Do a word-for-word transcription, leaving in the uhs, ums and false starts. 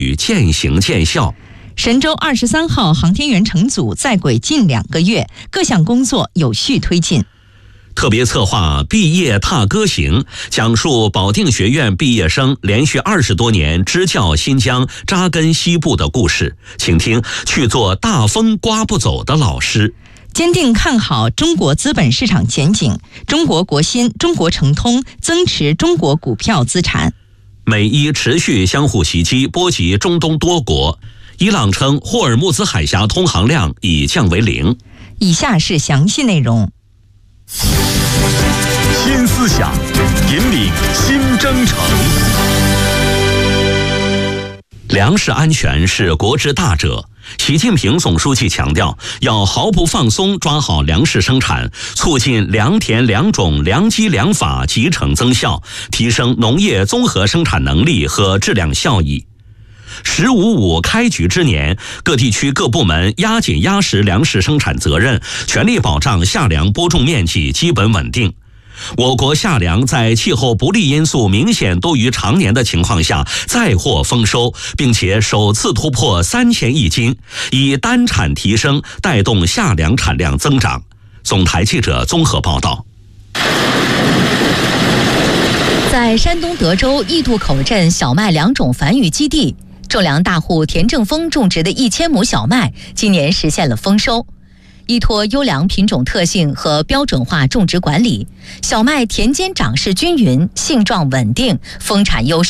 渐行渐效。 神舟二十三号航天员乘组在轨近两个月，各项工作有序推进。 特别策划毕业踏歌行，讲述保定学院毕业生连续二十多年支教新疆、扎根西部的故事，请听去做大风刮不走的老师。 坚定看好中国资本市场前景，中国国新、中国诚通增持中国股票资产。 美伊持续相互袭击，波及中东多国。伊朗称霍尔木兹海峡通航量已降为零。 以下是详细内容。 新思想，引领新征程。 粮食安全是国之大者。习近平总书记强调，要毫不放松抓好粮食生产，促进良田良种良机良法集成增效，提升农业综合生产能力和质量效益。十五五开局之年，各地区各部门压紧压实粮食生产责任，全力保障夏粮播种面积基本稳定。我国夏粮在气候不利因素明显多于常年的情况下再获丰收，并且首次突破三千亿斤，以单产提升带动夏粮产量增长。总台记者综合报道。 在山东德州义渡口镇小麦良种繁育基地，种粮大户田正峰种植的一千亩小麦今年实现了丰收。依托优良品种特性和标准化种植管理，小麦田间长势均匀，性状稳定，丰产优势